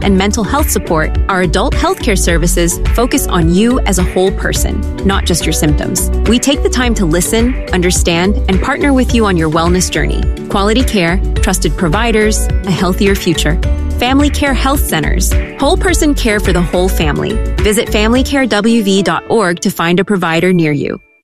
and mental health support, our adult healthcare services focus on you as a whole person, not just your symptoms. We take the time to listen, understand, and partner with you on your wellness journey. Quality care, trusted providers, a healthier future. Family Care Health Centers. Whole person care for the whole family. Visit familycarewv.org to find a provider near you.